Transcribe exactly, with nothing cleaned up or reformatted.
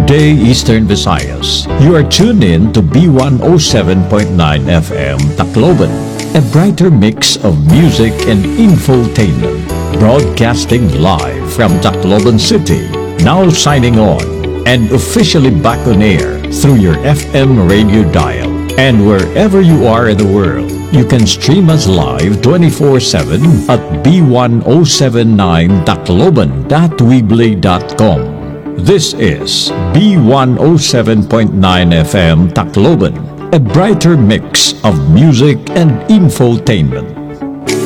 day, Eastern Visayas. You are tuned in to B one oh seven point nine F M Tacloban, a brighter mix of music and infotainment. Broadcasting live from Tacloban City. Now signing on and officially back on air through your F M radio dial. And wherever you are in the world, you can stream us live twenty-four seven at b one oh seven nine tacloban dot weebly dot com. This is B one oh seven point nine F M Tacloban, a brighter mix of music and infotainment.